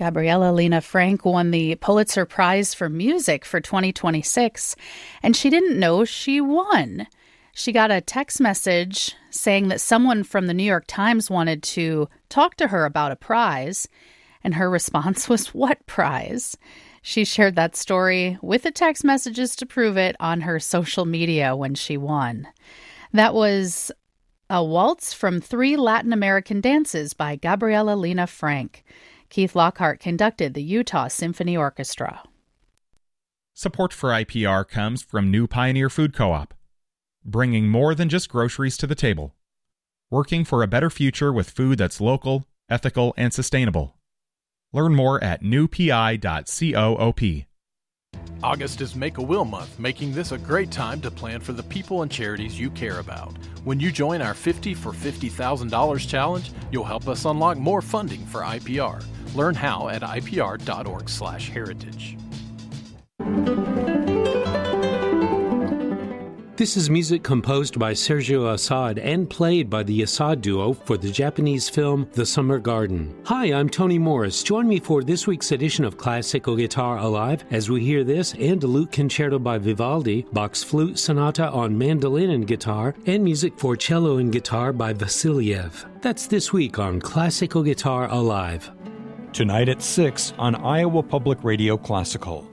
Gabriella Lena Frank won the Pulitzer Prize for Music for 2026, and she didn't know she won. She got a text message saying that someone from the New York Times wanted to talk to her about a prize, and her response was, "What prize?" She shared that story with the text messages to prove it on her social media when she won. That was a waltz from 3 Latin American dances by Gabriella Lena Frank. Keith Lockhart conducted the Utah Symphony Orchestra. Support for IPR comes from New Pioneer Food Co-op, bringing more than just groceries to the table. Working for a better future with food that's local, ethical, and sustainable. Learn more at newpi.coop. August is Make-A-Will Month, making this a great time to plan for the people and charities you care about. When you join our 50 for $50,000 challenge, you'll help us unlock more funding for IPR. Learn how at ipr.org/heritage. This is music composed by Sergio Assad and played by the Assad Duo for the Japanese film The Summer Garden. Hi, I'm Tony Morris. Join me for this week's edition of Classical Guitar Alive as we hear this and a lute concerto by Vivaldi, Bach's Flute Sonata on mandolin and guitar, and music for cello and guitar by Vasiliev. That's this week on Classical Guitar Alive. Tonight at 6 on Iowa Public Radio Classical.